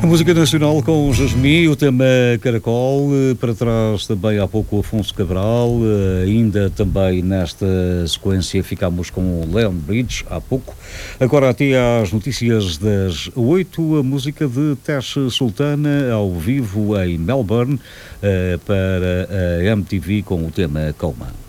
A música nacional com Jasmine, o tema Caracol, para trás também há pouco Afonso Cabral, ainda também nesta sequência ficámos com o Leon Bridge há pouco. Agora até às notícias das 8, a música de Tesh Sultana ao vivo em Melbourne para a MTV com o tema Coma.